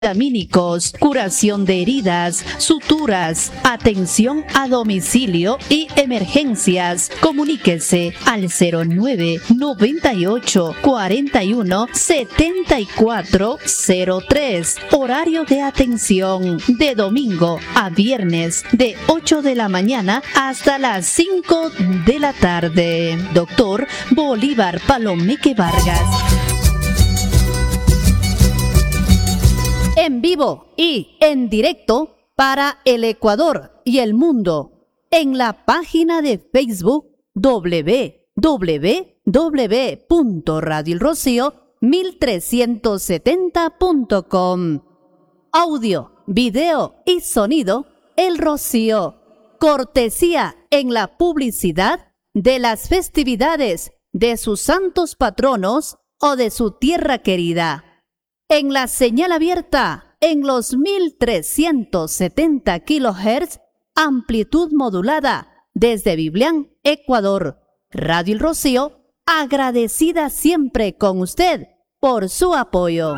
vitamínicos, curación de heridas, suturas, atención a domicilio y emergencias. Comuníquese al 09 98 41 74 03. Horario de atención de domingo a viernes de 8 de la mañana hasta las 5 de la tarde. Doctor Bolívar Palomeque Vargas. En vivo y en directo para el Ecuador y el mundo en la página de Facebook www.radioelrocío1370.com. Audio, video y sonido El Rocío. Cortesía en la publicidad de las festividades de sus santos patronos o de su tierra querida. En la señal abierta en los 1370 kHz, amplitud modulada desde Biblián, Ecuador. Radio El Rocío, agradecida siempre con usted por su apoyo.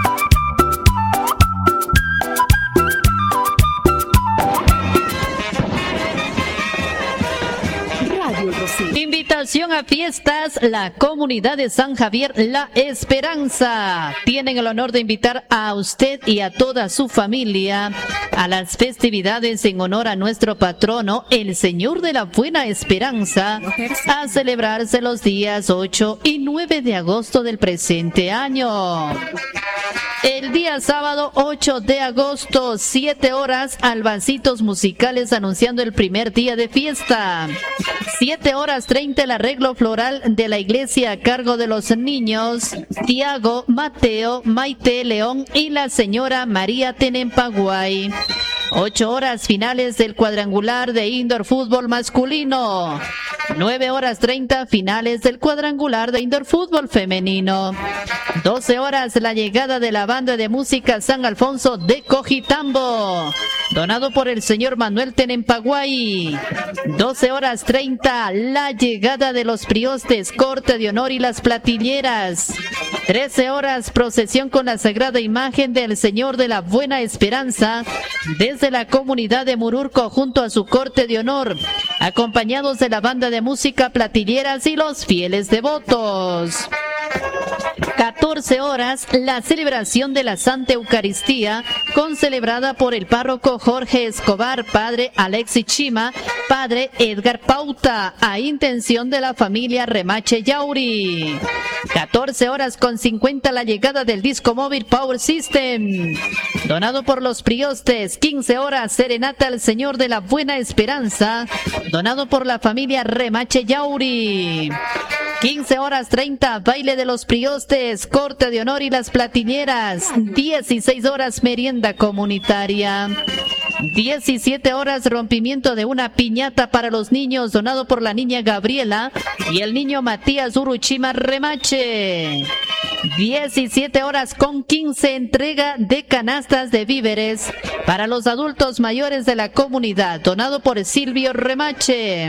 Invitación a fiestas, la comunidad de San Javier La Esperanza. Tienen el honor de invitar a usted y a toda su familia a las festividades en honor a nuestro patrono, el Señor de la Buena Esperanza, a celebrarse los días 8 y 9 de agosto del presente año. El día sábado 8 de agosto, 7 horas, albancitos musicales anunciando el primer día de fiesta. 7:30 el arreglo floral de la iglesia a cargo de los niños Tiago, Mateo, Maite, León y la señora María Tenempaguay. 8 horas finales del cuadrangular de indoor fútbol masculino. 9:30 finales del cuadrangular de indoor fútbol femenino. 12 horas la llegada de la banda de música San Alfonso de Cojitambo, donado por el señor Manuel Tenempaguay. 12:30 la llegada de los priostes, corte de honor y las platilleras. 13 horas procesión con la sagrada imagen del Señor de la Buena Esperanza desde la comunidad de Mururco junto a su corte de honor, acompañados de la banda de música platilleras y los fieles devotos. 14 horas la celebración de la Santa Eucaristía, concelebrada por el párroco Jorge Escobar, padre Alexis Chima, padre Edgar Pauta, a intención de la familia Remache Yauri. 14:50 la llegada del disco móvil Power System, donado por los priostes. 15 horas serenata al Señor de la Buena Esperanza, donado por la familia Remache Yauri. 15:30 baile de los priostes, corte de honor y las platineras. 16 horas merienda comunitaria. 17 horas rompimiento de una piñata para los niños, donado por la niña Gabriela y el niño Matías Uruchima Remache. 17:15 entrega de canastas de víveres para los adultos mayores de la comunidad, donado por Silvio Remache.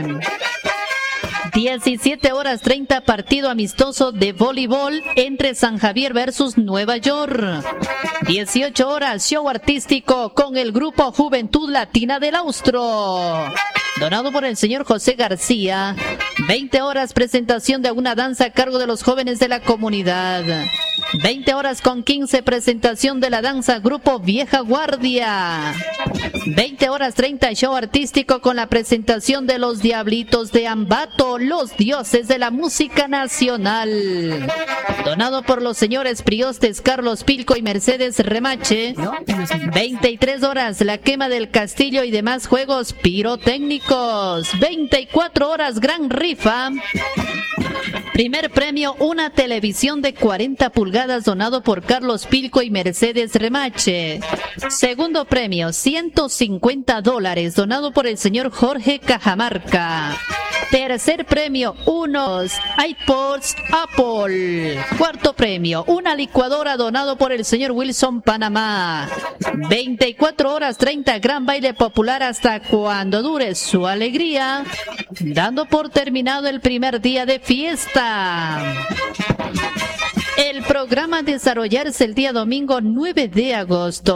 17:30 partido amistoso de voleibol entre San Javier versus Nueva York. 18 horas show artístico con el grupo Juventud Latina del Austro, donado por el señor José García. 20 horas presentación de una danza a cargo de los jóvenes de la comunidad. 20:15 presentación de la danza grupo Vieja Guardia. 20:30 show artístico con la presentación de los Diablitos de Ambato, los dioses de la música nacional, donado por los señores priostes Carlos Pilco y Mercedes Remache. 23 horas la quema del castillo y demás juegos pirotécnicos. 24 horas gran rifa. Primer premio, una televisión de 40 pulgadas donado por Carlos Pilco y Mercedes Remache. Segundo premio, $150 donado por el señor Jorge Cajamarca. Tercer premio, unos iPods Apple. Cuarto premio, una licuadora donado por el señor Wilson Panamá. 24:30 gran baile popular hasta cuando dure su alegría, dando por terminado el primer día de fiesta. El programa a desarrollarse el día domingo 9 de agosto.